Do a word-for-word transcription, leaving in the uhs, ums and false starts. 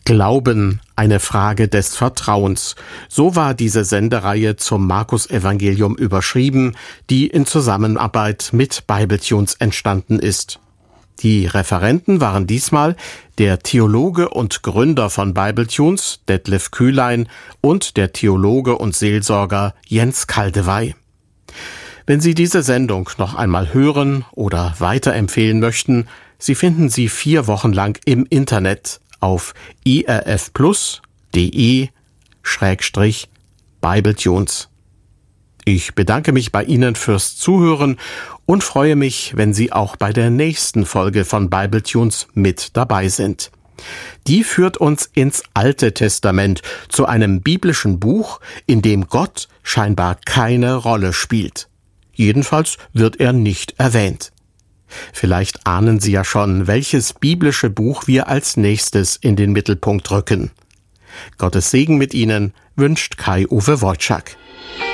Glauben, eine Frage des Vertrauens. So war diese Sendereihe zum Markus-Evangelium überschrieben, die in Zusammenarbeit mit Bibletunes entstanden ist. Die Referenten waren diesmal der Theologe und Gründer von Bibletunes, Detlef Kühlein, und der Theologe und Seelsorger Jens Kaldewey. Wenn Sie diese Sendung noch einmal hören oder weiterempfehlen möchten, Sie finden sie vier Wochen lang im Internet auf irfplus.de Schrägstrich Bibletunes. Ich bedanke mich bei Ihnen fürs Zuhören und freue mich, wenn Sie auch bei der nächsten Folge von Bibletunes mit dabei sind. Die führt uns ins Alte Testament, zu einem biblischen Buch, in dem Gott scheinbar keine Rolle spielt. Jedenfalls wird er nicht erwähnt. Vielleicht ahnen Sie ja schon, welches biblische Buch wir als nächstes in den Mittelpunkt rücken. Gottes Segen mit Ihnen wünscht Kai-Uwe Wojczak.